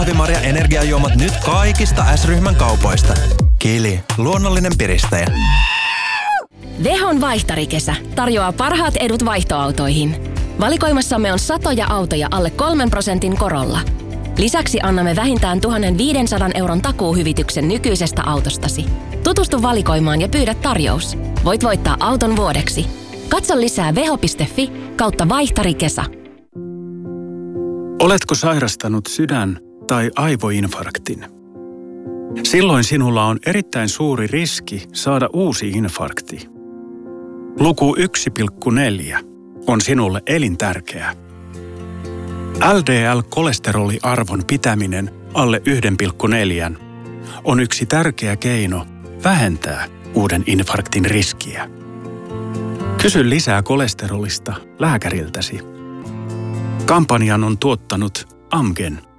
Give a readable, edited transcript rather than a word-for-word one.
Talvimarja energiajuomat nyt kaikista S-ryhmän kaupoista. Kili, luonnollinen piristäjä. Vehon vaihtarikesä tarjoaa parhaat edut vaihtoautoihin. Valikoimassamme on satoja autoja alle 3% korolla. Lisäksi annamme vähintään 1 500 euron takuuhyvityksen nykyisestä autostasi. Tutustu valikoimaan ja pyydä tarjous. Voit voittaa auton vuodeksi. Katso lisää veho.fi/vaihtarikesä. Oletko sairastanut sydän- tai aivoinfarktin? Silloin sinulla on erittäin suuri riski saada uusi infarkti. Luku 1,4 on sinulle elintärkeä. LDL-kolesteroliarvon pitäminen alle 1,4 on yksi tärkeä keino vähentää uuden infarktin riskiä. Kysy lisää kolesterolista lääkäriltäsi. Kampanjan on tuottanut Amgen.